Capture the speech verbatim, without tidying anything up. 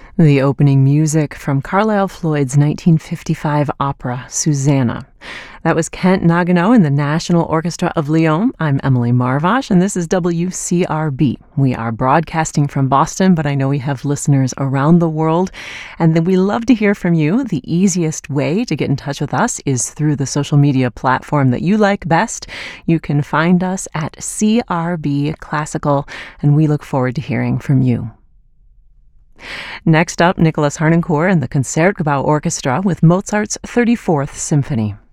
The opening music from Carlisle Floyd's nineteen fifty-five opera, Susanna. That was Kent Nagano and the National Orchestra of Lyon. I'm Emily Marvash, and this is W C R B. We are broadcasting from Boston, but I know we have listeners around the world, and then we love to hear from you. The easiest way to get in touch with us is through the social media platform that you like best. You can find us at C R B Classical, and we look forward to hearing from you. Next up, Nicholas Harnoncourt and the Concertgebouw Orchestra with Mozart's thirty-fourth Symphony.